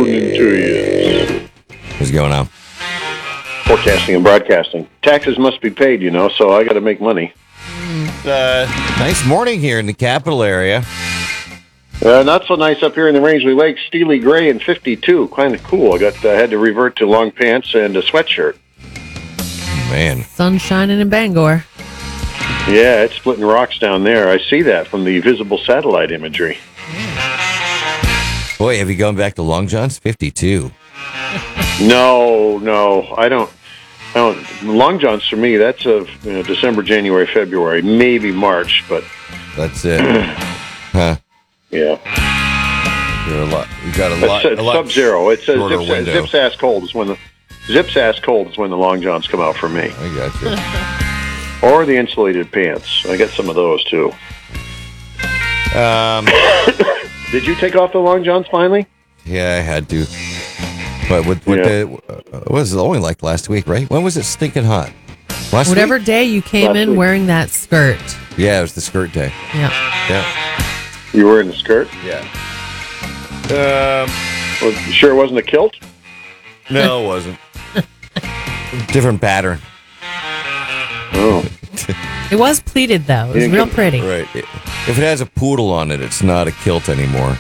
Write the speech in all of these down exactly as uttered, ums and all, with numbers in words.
morning to you. What's going on? Forecasting and broadcasting. Taxes must be paid, you know, so I got to make money. Uh, nice morning here in the capital area. Uh, not so nice up here in the Rangeley Lakes. Steely gray and fifty-two. Kind of cool. I got uh, had to revert to long pants and a sweatshirt. Man. Sun shining in Bangor. Yeah, it's splitting rocks down there. I see that from the visible satellite imagery. Boy, have you gone back to Long John's? fifty-two. No, no, I don't. I don't. Long John's for me, that's of you know, December, January, February, maybe March, but That's it. Huh. yeah. You're a lot. You got a lot. It's, it's a lot sub-zero. It's a shorter zips, window. zips ass cold is when the zips ass cold is when the Long Johns come out for me, I got you. or the insulated pants. I got some of those too. Um. Did you take off the Long Johns finally? Yeah, I had to. But with, with Yeah. the, uh, it was only like last week, right? When was it stinking hot? Last Whatever week? day you came Last in week. wearing that skirt. Yeah, it was the skirt day. Yeah. Yeah. You were in the skirt. Yeah. Um. Well, you sure it wasn't a kilt? No, it wasn't. Different pattern. Oh, It was pleated, though. It was Yeah, real good- pretty. Right. If it has a poodle on it, it's not a kilt anymore.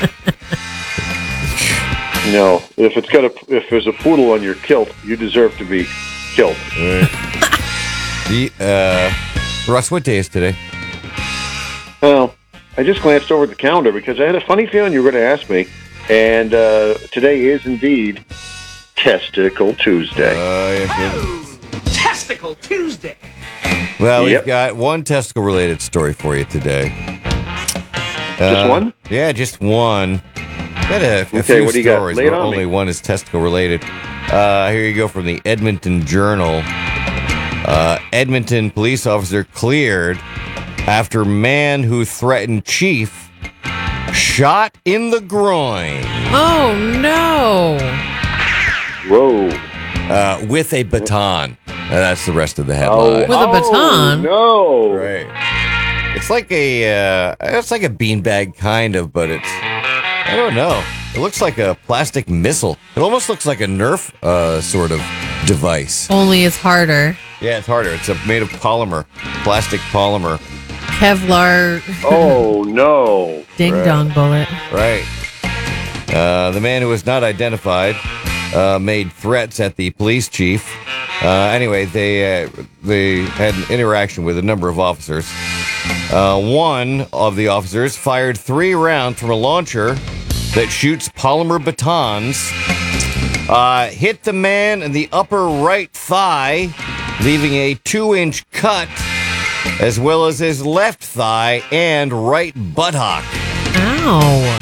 no. If it's got a if there's a poodle on your kilt, you deserve to be killed. the uh, Russ, what day is today? Well, I just glanced over at the calendar because I had a funny feeling you were going to ask me, and uh, today is indeed Testicle Tuesday. Uh, yeah, Testicle Tuesday. well, Yep. we've got one testicle-related story for you today. Just Uh, one? Yeah, just one. Got a, a Okay, few what do you got? stories. Lay it but on only me. one is testicle-related. Uh, here you go from the Edmonton Journal. Uh, Edmonton police officer cleared after man who threatened chief shot in the groin Oh, no. Whoa. uh, with a baton. Uh, that's the rest of the Oh, headline. With a baton? No. Right. It's like a, uh, it's like a beanbag kind of, but it's, I don't know. It looks like a plastic missile. It almost looks like a Nerf uh, sort of device. Only it's harder. Yeah, it's harder. It's a, made of polymer, plastic polymer. Kevlar Oh, no. ding dong bullet. Right. Uh, the man who was not identified uh, made threats at the police chief. Uh, anyway, they uh, they had an interaction with a number of officers. Uh, one of the officers fired three rounds from a launcher that shoots polymer batons, uh, hit the man in the upper right thigh, leaving a two-inch cut, as well as his left thigh and right buttock. Ow.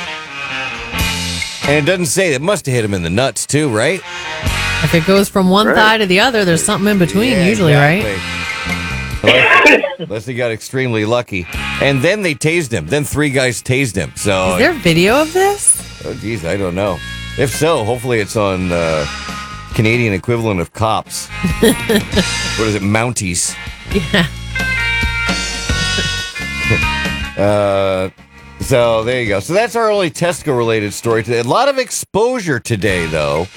Ouch. And it doesn't say, it must have hit him in the nuts too, right? If it goes from one Right. thigh to the other, there's something in between, Yeah, usually, exactly. right? Unless, unless he got extremely lucky. And then they tased him. Then three guys tased him. So, Is there video of this? oh, geez, I don't know. If so, hopefully it's on uh, Canadian equivalent of cops. What is it, Mounties? Yeah. Uh, so there you go. So that's our only testicle-related story today. A lot of exposure today, though.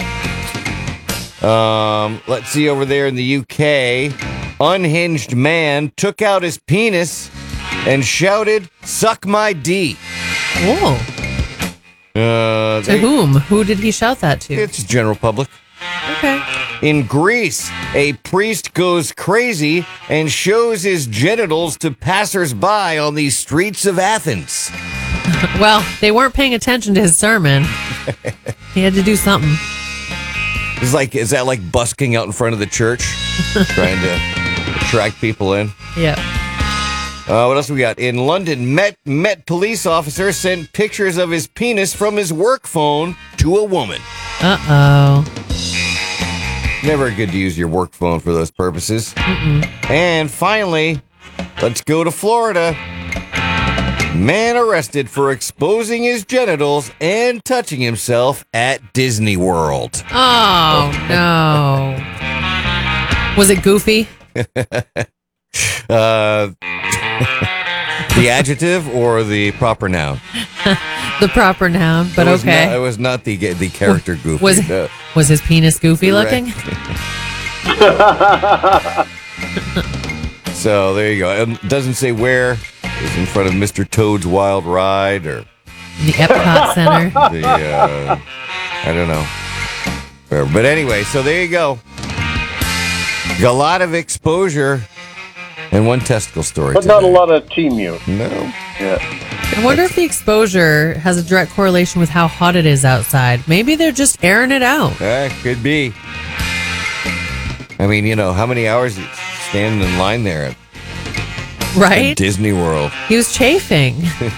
Um, let's see over there in the U K. Unhinged man took out his penis and shouted, "Suck my D." Whoa. Uh, To they- whom? Who did he shout that to? It's general public. Okay. In Greece, a priest goes crazy and shows his genitals to passersby on the streets of Athens. Well, they weren't paying attention to his sermon. He had to do something. It's like, is that like busking out in front of the church, trying to attract people in? Yeah. Uh, what else we got? In London, Met Met police officer sent pictures of his penis from his work phone to a woman. Uh-oh. Never good to use your work phone for those purposes. Mm-mm. And finally, let's go to Florida. Man arrested for exposing his genitals and touching himself at Disney World. Oh, no. Was it goofy? Uh, the adjective or the proper noun? the proper noun, but it was okay. Not, it was not the the character Goofy. Was no. was his penis goofy Correct. looking? So there you go. It doesn't say where. It's in front of Mister Toad's Wild Ride or The Epcot Center. the, uh, I don't know. But anyway, so there you go. Got a lot of exposure and one testicle story. But today. not a lot of team use. No. Yeah. I wonder if the exposure has a direct correlation with how hot it is outside. Maybe they're just airing it out. Uh, could be. I mean, you know, how many hours you standing in line there at, Right? at Disney World? He was chafing.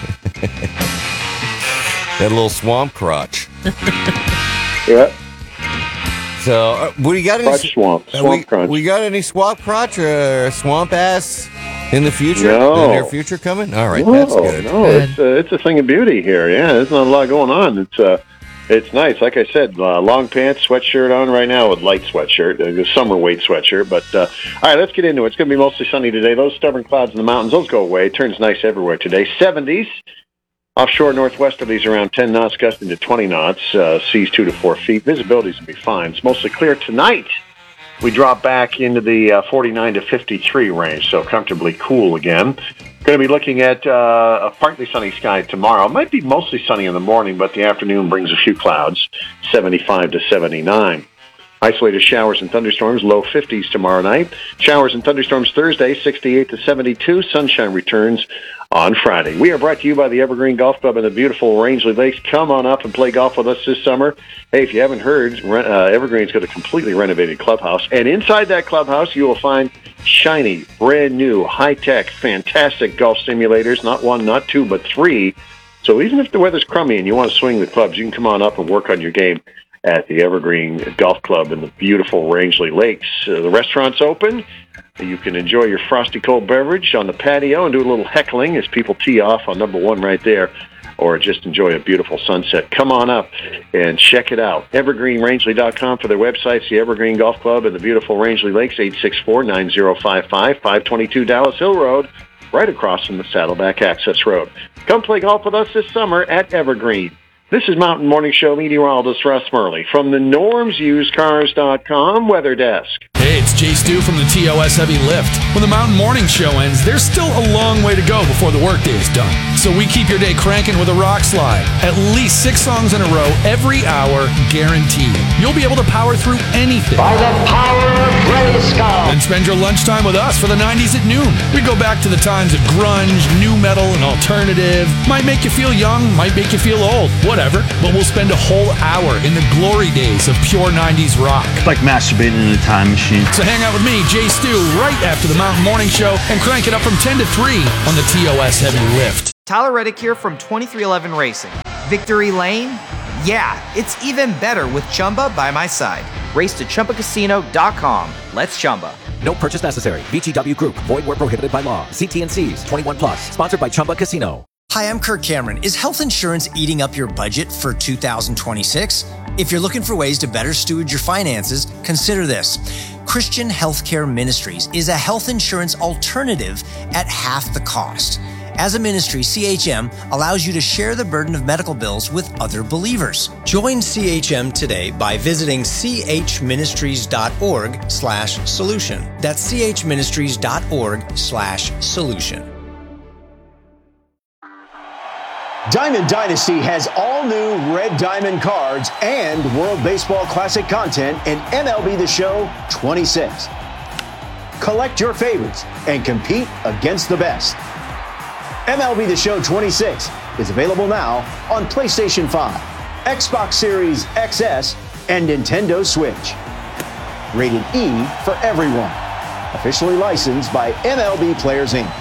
That little swamp crotch. Yeah. So, uh, we got any Crotch swamp. uh, Swamp we, crunch. we got any swamp crotch or swamp ass in the future? No. In the near future coming? All right, no, that's good. No, Good. it's uh, it's a thing of beauty here. Yeah, there's not a lot going on. It's uh, it's nice. Like I said, uh, long pants, sweatshirt on right now with light sweatshirt, uh, summer weight sweatshirt. But uh, all right, let's get into it. It's going to be mostly sunny today. Those stubborn clouds in the mountains, those go away. It turns nice everywhere today. seventies. Offshore northwesterlies around ten knots, gusting to twenty knots. Uh, seas two to four feet. Visibility's going to be fine. It's mostly clear tonight. We drop back into the uh, forty-nine to fifty-three range, so comfortably cool again. Going to be looking at uh, a partly sunny sky tomorrow. It might be mostly sunny in the morning, but the afternoon brings a few clouds, seventy-five to seventy-nine. Isolated showers and thunderstorms, low fifties tomorrow night. Showers and thunderstorms Thursday, sixty-eight to seventy-two. Sunshine returns on Friday. We are brought to you by the Evergreen Golf Club in the beautiful Rangeley Lakes. Come on up and play golf with us this summer. Hey, if you haven't heard, uh, Evergreen's got a completely renovated clubhouse. And inside that clubhouse, you will find shiny, brand new, high-tech, fantastic golf simulators. Not one, not two, but three. So even if the weather's crummy and you want to swing the clubs, you can come on up and work on your game at the Evergreen Golf Club in the beautiful Rangeley Lakes. Uh, the restaurant's open. You can enjoy your frosty cold beverage on the patio and do a little heckling as people tee off on number one right there, or just enjoy a beautiful sunset. Come on up and check it out. evergreen rangeley dot com for their websites, the Evergreen Golf Club and the beautiful Rangeley Lakes, eight six four, nine zero five five, five twenty-two Dallas Hill Road, right across from the Saddleback Access Road. Come play golf with us this summer at Evergreen. This is Mountain Morning Show meteorologist Russ Murley from the norms used cars dot com Weather Desk. Hey, it's Jay Stu from the T O S Heavy Lift. When the Mountain Morning Show ends, there's still a long way to go before the workday is done. So we keep your day cranking with a rock slide. At least six songs in a row, every hour, guaranteed. You'll be able to power through anything. By the power of Grayskull. And spend your lunchtime with us for the nineties at noon. We go back to the times of grunge, new metal, and alternative. Might make you feel young, might make you feel old, whatever. But we'll spend a whole hour in the glory days of pure nineties rock. It's like masturbating in a time machine. So hang out with me, Jay Stu, right after the Mountain Morning Show and crank it up from ten to three on the T O S Heavy Lift. Tyler Reddick here from twenty-three eleven Racing. Victory Lane? Yeah, it's even better with Chumba by my side. Race to Chumba Casino dot com. Let's Chumba. No purchase necessary. V G W Group. Void where prohibited by law. See T and C's. twenty-one plus. Sponsored by Chumba Casino. Hi, I'm Kirk Cameron. Is health insurance eating up your budget for two thousand twenty-six? If you're looking for ways to better steward your finances, consider this. Christian Healthcare Ministries is a health insurance alternative at half the cost. As a ministry, C H M allows you to share the burden of medical bills with other believers. Join C H M today by visiting c h ministries dot org slash solution. That's c h ministries dot org slash solution. Diamond Dynasty has all new Red Diamond cards and World Baseball Classic content in M L B The Show twenty-six. Collect your favorites and compete against the best. M L B The Show twenty-six is available now on PlayStation five, Xbox Series X S, and Nintendo Switch. Rated E for everyone. Officially licensed by M L B Players Incorporated.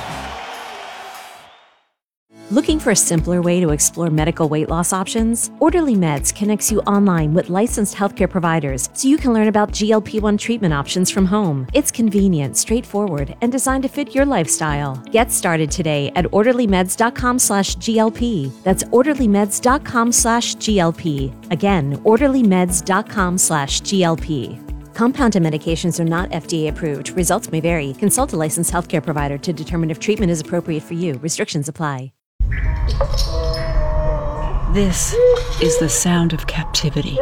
Looking for a simpler way to explore medical weight loss options? Orderly Meds connects you online with licensed healthcare providers so you can learn about G L P one treatment options from home. It's convenient, straightforward, and designed to fit your lifestyle. Get started today at orderly meds dot com slash G L P. That's orderly meds dot com slash G L P. Again, orderly meds dot com slash G L P. Compounded medications are not F D A approved. Results may vary. Consult a licensed healthcare provider to determine if treatment is appropriate for you. Restrictions apply. This is the sound of captivity.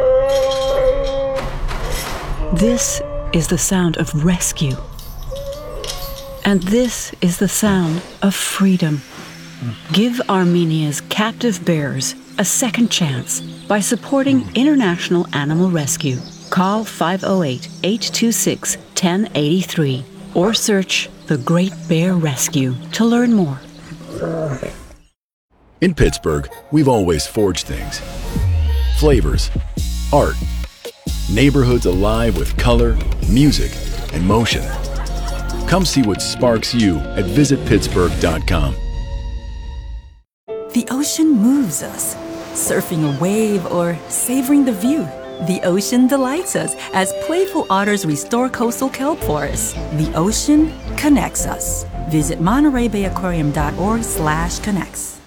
This is the sound of rescue. And this is the sound of freedom. Give Armenia's captive bears a second chance by supporting International Animal Rescue. Call five oh eight, eight two six, one oh eight three or search The Great Bear Rescue to learn more. In Pittsburgh, we've always forged things. Flavors, art, neighborhoods alive with color, music, and motion. Come see what sparks you at visit pittsburgh dot com. The ocean moves us. Surfing a wave or savoring the view. The ocean delights us as playful otters restore coastal kelp forests. The ocean connects us. Visit Monterey Bay Aquarium dot org slash connects.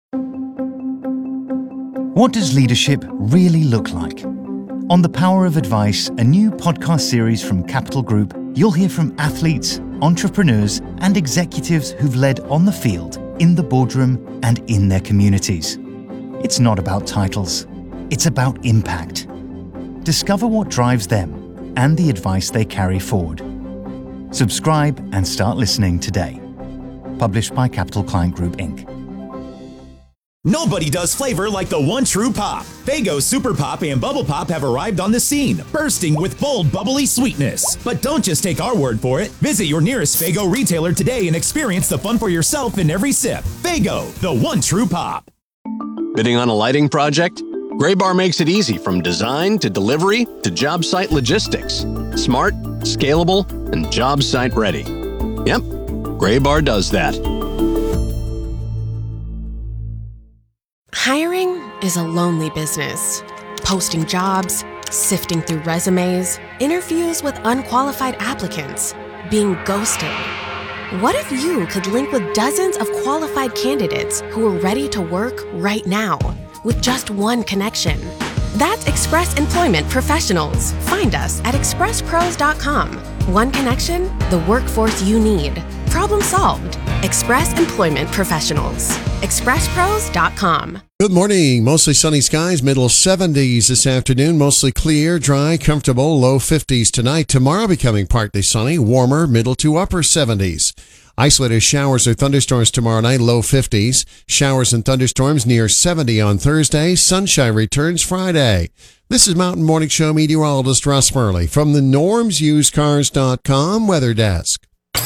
What does leadership really look like? On The Power of Advice, a new podcast series from Capital Group, you'll hear from athletes, entrepreneurs, and executives who've led on the field, in the boardroom, and in their communities. It's not about titles. It's about impact. Discover what drives them and the advice they carry forward. Subscribe and start listening today. Published by Capital Client Group, Incorporated. Nobody does flavor like the one true pop. Faygo Super Pop and Bubble Pop have arrived on the scene, bursting with bold, bubbly sweetness. But don't just take our word for it. Visit your nearest Faygo retailer today and experience the fun for yourself in every sip. Faygo, the one true pop. Bidding on a lighting project? Graybar makes it easy from design to delivery to job site logistics. Smart, scalable, and job site ready. Yep, Graybar does that. Hiring is a lonely business. Posting jobs, sifting through resumes, interviews with unqualified applicants, being ghosted. What if you could link with dozens of qualified candidates who are ready to work right now with just one connection? That's Express Employment Professionals. Find us at express pros dot com. One connection, the workforce you need. Problem solved. Express Employment Professionals. express pros dot com. Good morning. Mostly sunny skies, middle seventies this afternoon. Mostly clear, dry, comfortable, low fifties tonight. Tomorrow becoming partly sunny, warmer, middle to upper seventies. Isolated showers or thunderstorms tomorrow night, low fifties. Showers and thunderstorms near seventy on Thursday. Sunshine returns Friday. This is Mountain Morning Show meteorologist Russ Murley from the norms used cars dot com weather desk.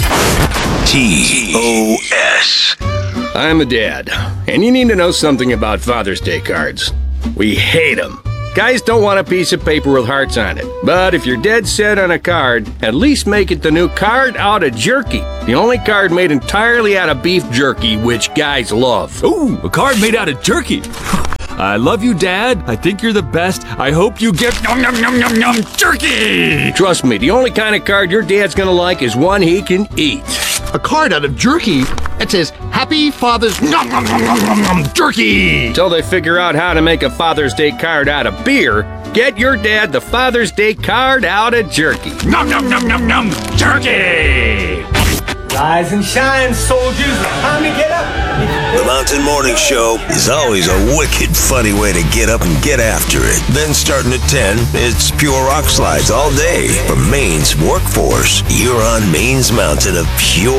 T O S. I'm a dad, and you need to know something about Father's Day cards. We hate them. Guys don't want a piece of paper with hearts on it. But if you're dead set on a card, at least make it the new card out of jerky. The only card made entirely out of beef jerky, which guys love. Ooh, a card made out of jerky. I love you, Dad. I think you're the best. I hope you get yum, yum, yum, yum, yum, jerky. Trust me, the only kind of card your dad's gonna like is one he can eat. A card out of jerky that says, Happy Father's nom, nom, nom, nom, nom, nom, jerky. Till they figure out how to make a Father's Day card out of beer, get your dad the Father's Day card out of jerky. Nom, nom, nom, nom, nom, jerky. Rise and shine, soldiers. Time to get up. The Mountain Morning Show is always a wicked funny way to get up and get after it. Then starting at ten, it's pure rock slides all day from Maine's workforce. You're on Maine's mountain of pure